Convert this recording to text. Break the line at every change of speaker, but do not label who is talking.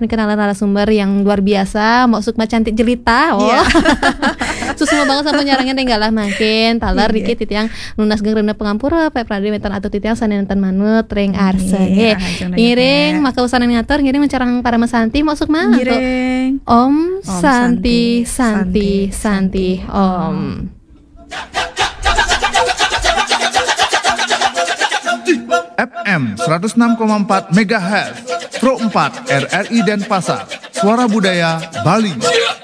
perkenalan narasumber yang luar biasa. Mau sukma cantik jelita. Susuma banget sama nyarangnya tinggal lah makin talar dikit titiang lunas gengrena pengampura Pak Prademetan atau titiang saneuntan manut ring arse. Ngiring maka usaha ngatur ngiring mencarang para mesanti mau sukma.
Ngiring.
Om Santi Santi Santi Om.
FM 106,4 MHz Pro 4 RRI Denpasar. Suara Budaya Bali.